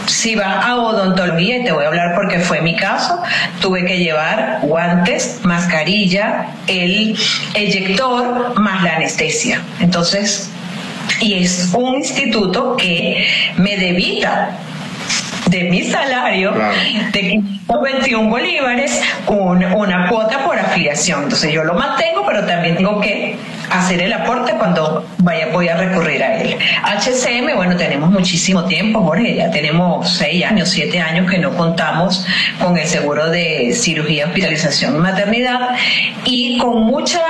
Si vas a odontología, y te voy a hablar porque fue mi caso, tuve que llevar guantes, mascarilla, el eyector más la anestesia. Entonces, y es un instituto que me debita de mi salario, claro, de 521 bolívares una cuota por afiliación. Entonces yo lo mantengo, pero también tengo que hacer el aporte cuando voy a recurrir a él. HCM, bueno, tenemos muchísimo tiempo, Jorge, ya tenemos 6 años, 7 años que no contamos con el seguro de cirugía, hospitalización y maternidad, y con mucha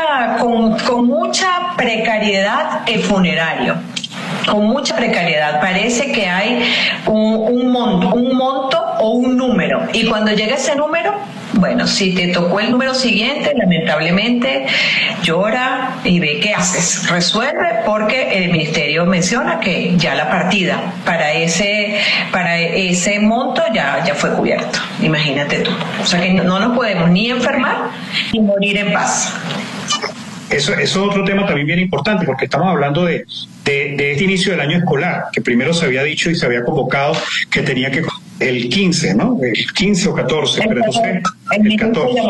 precariedad el funerario. Con mucha precariedad, parece que hay un monto o un número, y cuando llega ese número, bueno, si te tocó el número siguiente, lamentablemente llora y ve qué haces, resuelve, porque el ministerio menciona que ya la partida para ese monto ya fue cubierto, imagínate tú. O sea que no nos podemos ni enfermar ni morir en paz. Eso es otro tema también bien importante, porque estamos hablando de este inicio del año escolar, que primero se había dicho y se había convocado que tenía que el 15, ¿no? El 15 o 14, pero entonces el 14.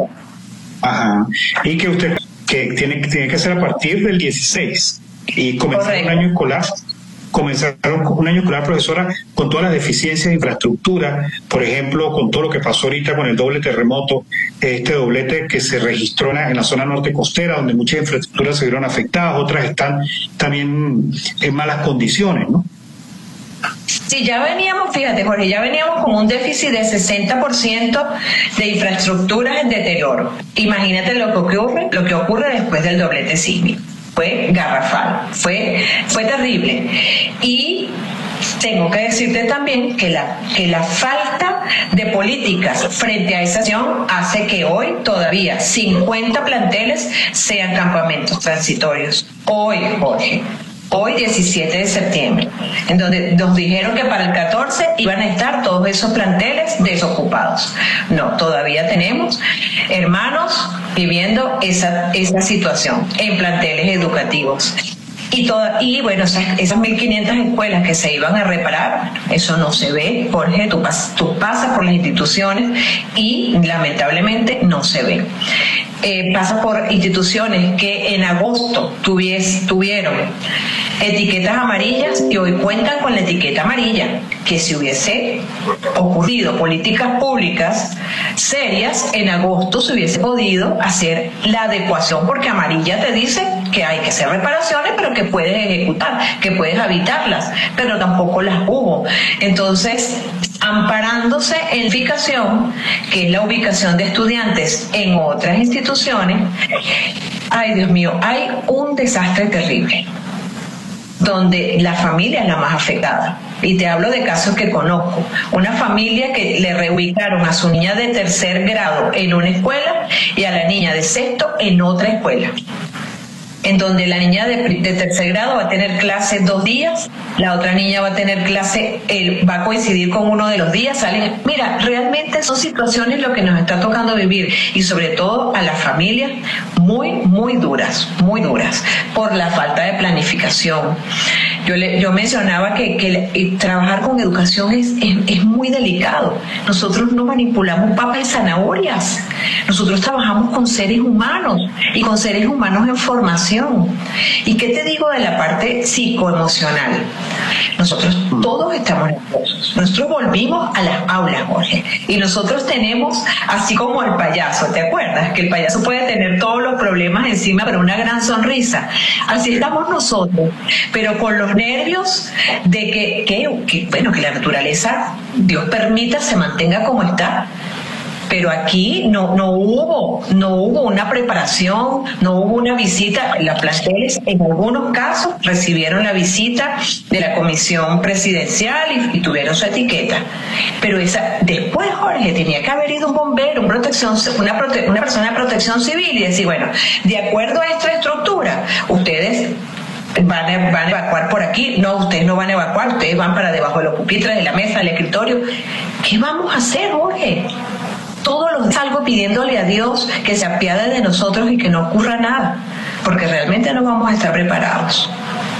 Ajá. Y que usted tiene que ser a partir del 16 y comenzar un año escolar. Comenzaron un año escolar, profesora, con todas las deficiencias de infraestructura, por ejemplo, con todo lo que pasó ahorita con el doble terremoto, este doblete que se registró en la zona norte costera, donde muchas infraestructuras se vieron afectadas, otras están también en malas condiciones, ¿no? Sí, ya veníamos, fíjate, Jorge, ya veníamos con un déficit de 60% de infraestructuras en deterioro. Imagínate lo que ocurre después del doblete sísmico. Fue garrafal, fue terrible. Y tengo que decirte también que la falta de políticas frente a esa acción hace que hoy todavía 50 planteles sean campamentos transitorios. Hoy, Jorge. Hoy 17 de septiembre, en donde nos dijeron que para el 14 iban a estar todos esos planteles desocupados. No, todavía tenemos hermanos viviendo esa situación en planteles educativos. Y bueno, esas 1.500 escuelas que se iban a reparar, eso no se ve, Jorge, tú pasas por las instituciones y lamentablemente no se ve. Pasa por instituciones que en agosto tuvieron etiquetas amarillas y hoy cuentan con la etiqueta amarilla, que si hubiese ocurrido políticas públicas serias, en agosto se hubiese podido hacer la adecuación, porque amarilla te dice que hay que hacer reparaciones, pero que puedes ejecutar, que puedes habitarlas, pero tampoco las hubo. Entonces, amparándose en la ubicación, que es la ubicación de estudiantes en otras instituciones, ay Dios mío, hay un desastre terrible, donde la familia es la más afectada. Y te hablo de casos que conozco. Una familia que le reubicaron a su niña de 3er grado en una escuela y a la niña de 6º en otra escuela, en donde la niña de 3er grado va a tener clase 2 días, la otra niña va a tener clase, va a coincidir con uno de los días, salen. Mira, realmente son situaciones lo que nos está tocando vivir, y sobre todo a las familias muy duras, por la falta de planificación. Yo mencionaba que trabajar con educación es muy delicado. Nosotros no manipulamos papas y zanahorias. Nosotros trabajamos con seres humanos y con seres humanos en formación. ¿Y qué te digo de la parte psicoemocional? Nosotros todos estamos nerviosos. Nosotros volvimos a las aulas, Jorge, y nosotros tenemos, así como el payaso, ¿te acuerdas? Que el payaso puede tener todos los problemas encima, pero una gran sonrisa. Así estamos nosotros, pero con los nervios de que la naturaleza, Dios permita, se mantenga como está. Pero aquí no hubo una preparación, no hubo una visita. Las planteles en algunos casos recibieron la visita de la comisión presidencial y tuvieron su etiqueta. Pero después, Jorge, tenía que haber ido un bombero, una persona de protección civil y decir, bueno, de acuerdo a esta estructura, ustedes van a evacuar por aquí. No, ustedes no van a evacuar, ustedes van para debajo de los pupitres, de la mesa, del escritorio. ¿Qué vamos a hacer, Jorge? Todos los días salgo pidiéndole a Dios que se apiade de nosotros y que no ocurra nada, porque realmente no vamos a estar preparados.